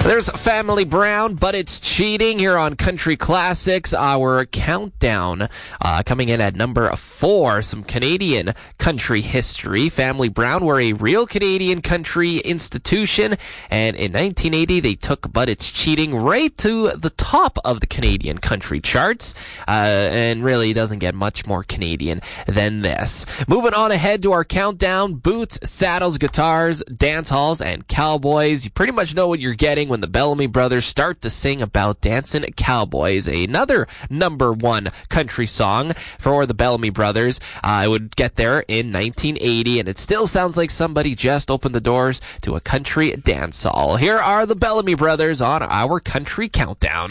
There's Family Brown, but it's cheating here on Country Classics. Our countdown coming in at number 4, some Canadian country history. Family Brown were a real Canadian country institution, and in 1980 they took But It's Cheating right to the top of the Canadian country charts, and really doesn't get much more Canadian than this. Moving on ahead to our countdown, boots, saddles, guitars, dance halls, and cowboys. You pretty much know what you're getting when the Bellamy Brothers start to sing about dancing cowboys, another number 1 country song for the Bellamy Brothers. It would get there in 1980, and it still sounds like somebody just opened the doors to a country dance hall. Here are the Bellamy Brothers on our country countdown.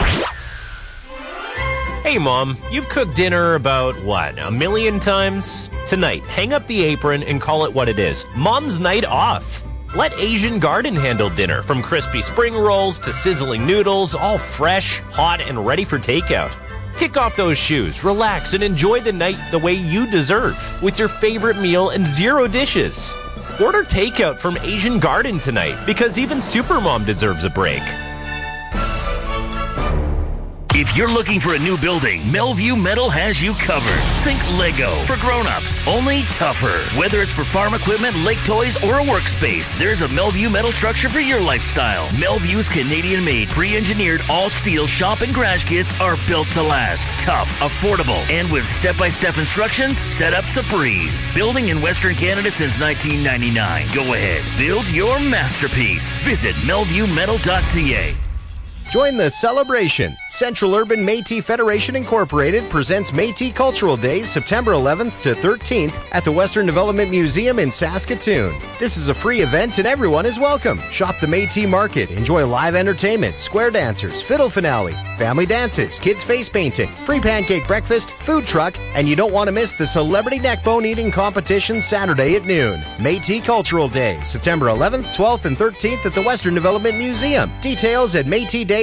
Hey, Mom, you've cooked dinner about, 1 million times? Tonight, hang up the apron and call it what it is. Mom's night off. Let Asian Garden handle dinner, from crispy spring rolls to sizzling noodles, all fresh, hot, and ready for takeout. Kick off those shoes, relax, and enjoy the night the way you deserve, with your favorite meal and 0 dishes. Order takeout from Asian Garden tonight, because even Supermom deserves a break. If you're looking for a new building, Melview Metal has you covered. Think Lego for grown-ups, only tougher. Whether it's for farm equipment, lake toys, or a workspace, there's a Melview Metal structure for your lifestyle. Melview's Canadian-made, pre-engineered, all-steel shop and garage kits are built to last. Tough, affordable, and with step-by-step instructions, setup's a breeze. Building in Western Canada since 1999. Go ahead, build your masterpiece. Visit melviewmetal.ca. Join the celebration. Central Urban Métis Federation Incorporated presents Métis Cultural Days September 11th to 13th at the Western Development Museum in Saskatoon. This is a free event and everyone is welcome. Shop the Métis Market, enjoy live entertainment, square dancers, fiddle finale, family dances, kids face painting, free pancake breakfast, food truck, and you don't want to miss the celebrity neckbone eating competition Saturday at noon. Métis Cultural Days September 11th, 12th, and 13th at the Western Development Museum. Details at métisdays.ca.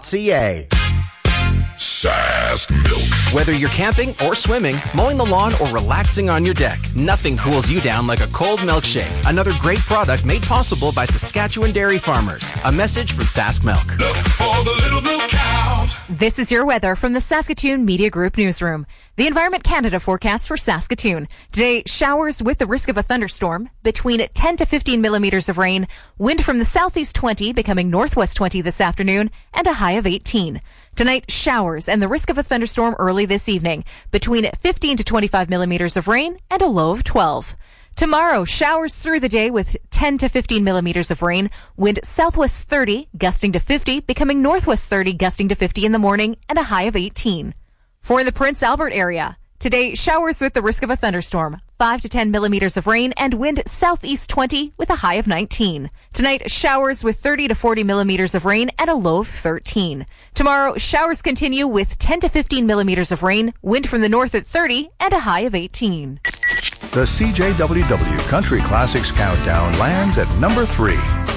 Sask Milk. Whether you're camping or swimming, mowing the lawn, or relaxing on your deck, nothing cools you down like a cold milkshake. Another great product made possible by Saskatchewan dairy farmers. A message from Sask Milk. Look for the little milk cow. This is your weather from the Saskatoon Media Group newsroom. The Environment Canada forecast for Saskatoon. Today, showers with the risk of a thunderstorm, between 10 to 15 millimeters of rain, wind from the southeast 20 becoming northwest 20 this afternoon, and a high of 18. Tonight, showers and the risk of a thunderstorm early this evening, between 15 to 25 millimeters of rain and a low of 12. Tomorrow, showers through the day with 10 to 15 millimeters of rain, wind southwest 30, gusting to 50, becoming northwest 30, gusting to 50 in the morning, and a high of 18. For the Prince Albert area, today, showers with the risk of a thunderstorm, 5 to 10 millimeters of rain, and wind southeast 20 with a high of 19. Tonight, showers with 30 to 40 millimeters of rain and a low of 13. Tomorrow, showers continue with 10 to 15 millimeters of rain, wind from the north at 30, and a high of 18. The CJWW Country Classics Countdown lands at number 3.